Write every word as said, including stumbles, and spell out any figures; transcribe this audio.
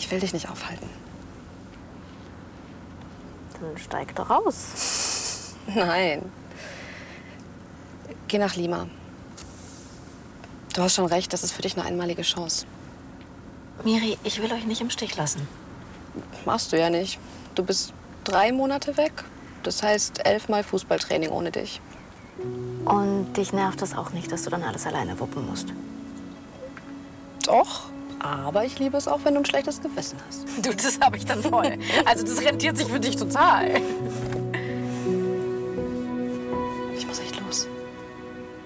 Ich will dich nicht aufhalten. Dann steig doch raus. Nein. Geh nach Lima. Du hast schon recht, das ist für dich eine einmalige Chance. Miri, ich will euch nicht im Stich lassen. Machst du ja nicht. Du bist drei Monate weg. Das heißt elfmal Fußballtraining ohne dich. Und dich nervt es auch nicht, dass du dann alles alleine wuppen musst? Doch, aber ich liebe es auch, wenn du ein schlechtes Gewissen hast. Du, das habe ich dann voll. Also das rentiert sich für dich total.